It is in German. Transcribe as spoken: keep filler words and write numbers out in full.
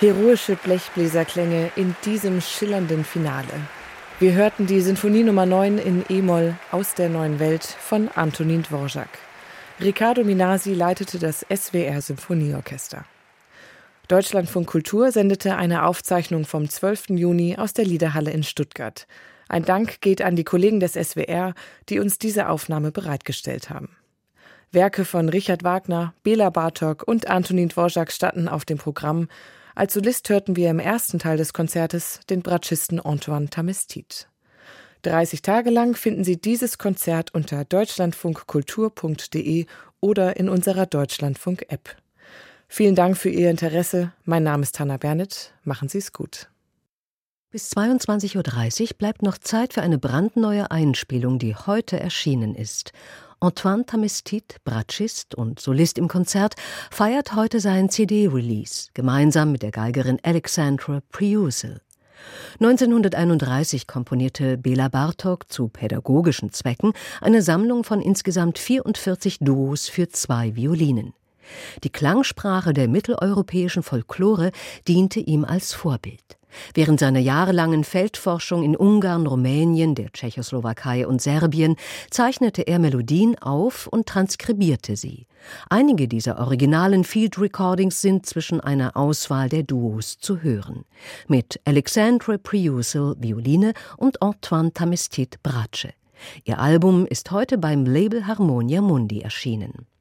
Heroische Blechbläserklänge in diesem schillernden Finale. Wir hörten die Sinfonie Nummer neun in E-Moll aus der neuen Welt von Antonín Dvořák. Riccardo Minasi leitete das S W R Symphonieorchester. Deutschlandfunk Kultur sendete eine Aufzeichnung vom zwölften Juni aus der Liederhalle in Stuttgart. Ein Dank geht an die Kollegen des S W R, die uns diese Aufnahme bereitgestellt haben. Werke von Richard Wagner, Béla Bartók und Antonín Dvořák standen auf dem Programm. Als Solist hörten wir im ersten Teil des Konzertes den Bratschisten Antoine Tamestit. dreißig Tage lang finden Sie dieses Konzert unter deutschlandfunkkultur punkt de oder in unserer Deutschlandfunk-App. Vielen Dank für Ihr Interesse. Mein Name ist Hanna Bernett. Machen Sie es gut. Bis zweiundzwanzig Uhr dreißig bleibt noch Zeit für eine brandneue Einspielung, die heute erschienen ist. Antoine Tamestit, Bratschist und Solist im Konzert, feiert heute seinen C D-Release, gemeinsam mit der Geigerin Alexandra Priusel. neunzehnhunderteinunddreißig komponierte Béla Bartók zu pädagogischen Zwecken eine Sammlung von insgesamt vierundvierzig Duos für zwei Violinen. Die Klangsprache der mitteleuropäischen Folklore diente ihm als Vorbild. Während seiner jahrelangen Feldforschung in Ungarn, Rumänien, der Tschechoslowakei und Serbien zeichnete er Melodien auf und transkribierte sie. Einige dieser originalen Field Recordings sind zwischen einer Auswahl der Duos zu hören. Mit Alexandra Priusel Violine und Antoine Tamestit Bratsche. Ihr Album ist heute beim Label Harmonia Mundi erschienen.